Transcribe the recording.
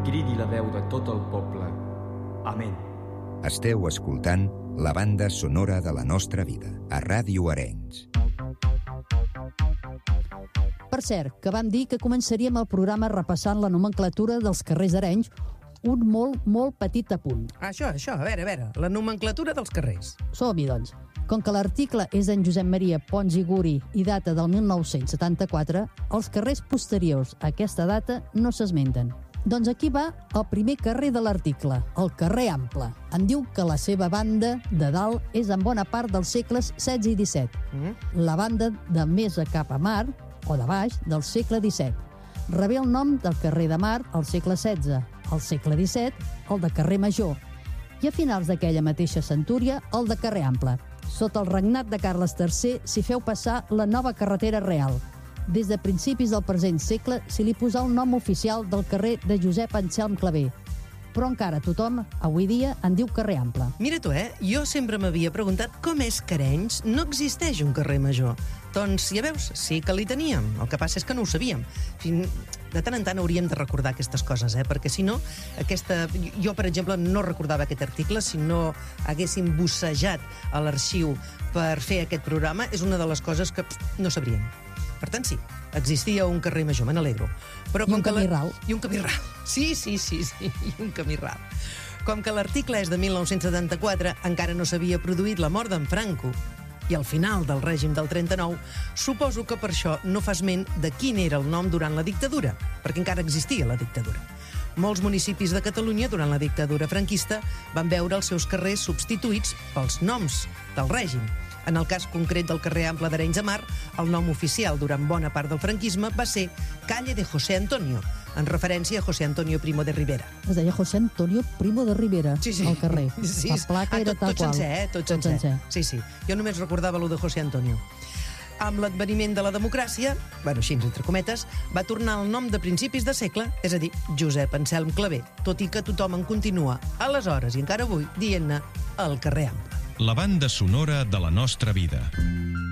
cridi la veu de tot el poble. Amén. Esteu escoltant la banda sonora de la nostra vida a Ràdio Arenys. Per cert, que vam dir que començaríem el programa repassant la nomenclatura dels carrers d'Arenys, un molt petit apunt. Això, a veure, la nomenclatura dels carrers. Som-hi, doncs. Com que l'article és d'en Josep Maria Pons i Guri i data del 1974, els carrers posteriors a aquesta data no s'esmenten. Doncs aquí va el primer carrer de l'article, el carrer Ample. En diu que la seva banda de dalt és en bona part dels segles XVI i XVII. La banda de més a cap a mar, o de baix, del segle XVII. Rebé el nom del carrer de Mar al segle XVI, al segle XVII, el de carrer Major, i a finals d'aquella mateixa centúria, el de carrer Ample. Sota el regnat de Carles III s'hi feu passar la nova carretera real. Des de principis del present segle s'hi li posà el nom oficial del carrer de Josep Anselm Clavé, però encara tothom, avui dia, en diu carrer Ample. Mira tu, jo sempre m'havia preguntat com és que a Arenys no existeix un carrer Major. Doncs, ja veus, sí que li teníem. El que passa és que no ho sabíem. De tant en tant hauríem de recordar aquestes coses, perquè si no, jo, per exemple, no recordava aquest article si no haguéssim bussejat a l'arxiu per fer aquest programa. És una de les coses que no sabríem. Per tant, sí, existia un carrer Major, me n'alegro. I un camí ral. I un camí ral. Sí, i un camí ral. Com que l'article és de 1974, encara no s'havia produït la mort d'en Franco, i al final del règim del 39, suposo que per això no fa esment de quin era el nom durant la dictadura, perquè encara existia la dictadura. Molts municipis de Catalunya, durant la dictadura franquista, van veure els seus carrers substituïts pels noms del règim. En el cas concret del carrer Ample d'Arenys de Mar, el nom oficial durant bona part del franquisme va ser Calle de José Antonio, en referència a José Antonio Primo de Rivera. Es deia José Antonio Primo de Rivera, sí. al carrer. Sí. La placa era tal qual. Tot sencer. Sí. Jo només recordava lo de José Antonio. Amb l'adveniment de la democràcia, així entre cometes, va tornar el nom de principis de segle, és a dir, Josep Anselm Clavé, tot i que tothom en continua, aleshores i encara avui, dient-ne el carrer Ample. La banda sonora de la nostra vida.